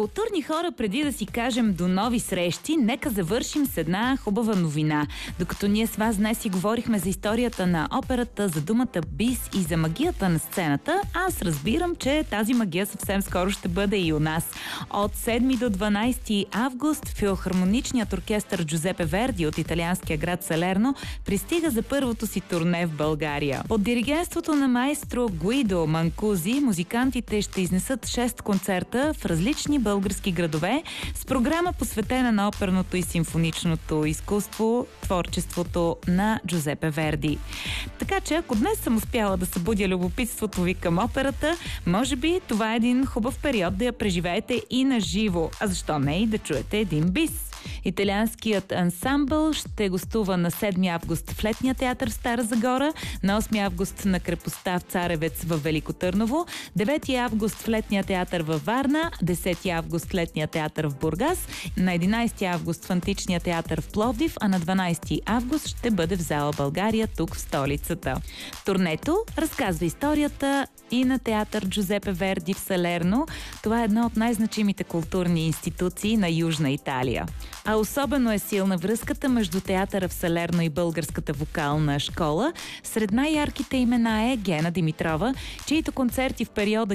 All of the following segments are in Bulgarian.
Културни хора, преди да си кажем до нови срещи, нека завършим с една хубава новина. Докато ние с вас днес си говорихме за историята на операта, за думата бис и за магията на сцената, аз разбирам, че тази магия съвсем скоро ще бъде и у нас. От 7 до 12 август филхармоничният оркестър Джузепе Верди от италианския град Салерно пристига за първото си турне в България. Под диригентството на маестро Гуидо Манкузи, музикантите ще изнесат 6 концерта в различни български градове с програма посветена на оперното и симфоничното изкуство, творчеството на Джузепе Верди. Така че, ако днес съм успяла да събудя любопитството ви към операта, може би това е един хубав период да я преживеете и на живо. А защо не и да чуете един бис? Италианският ансамбъл ще гостува на 7 август в Летния театър в Стара Загора, на 8 август на Крепостта в Царевец в Велико Търново, 9 август в Летния театър във Варна, 10 август в Летния театър в Бургас, на 11 август в Античния театър в Пловдив, а на 12 август ще бъде в зала България, тук в столицата. Турнето разказва историята и на театър Джузепе Верди в Салерно. Това е една от най-значимите културни институции на Южна Италия. А особено е силна връзката между театъра в Салерно и Българската вокална школа. Сред най-ярките имена е Гена Димитрова, чието концерти в периода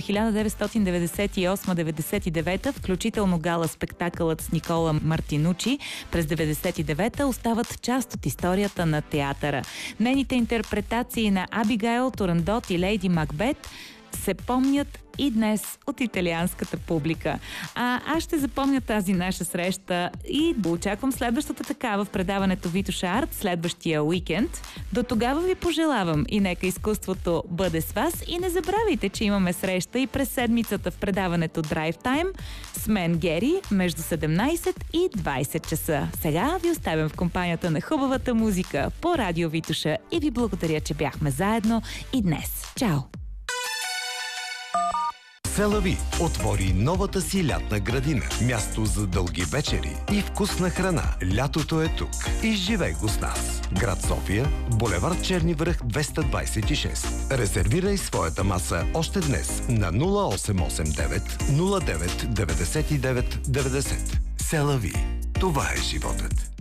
1998-99, включително гала-спектакълът с Никола Мартинучи през 99-та, остават част от историята на театъра. Нейните интерпретации на Абигайл, Турандот и Лейди Макбет се помнят и днес от италианската публика. Аз ще запомня тази наша среща и очаквам следващата такава в предаването Витоша Арт следващия уикенд. До тогава ви пожелавам и нека изкуството бъде с вас и не забравяйте, че имаме среща и през седмицата в предаването Drive Time с мен Гери между 17 и 20 часа. Сега ви оставям в компанията на хубавата музика по радио Витоша и ви благодаря, че бяхме заедно и днес. Чао! Селави отвори новата си лятна градина. Място за дълги вечери и вкусна храна. Лятото е тук. Изживей го с нас. Град София, булевард Черни връх 226. Резервирай своята маса още днес на 0889 09 99 90. Селави. Това е животът.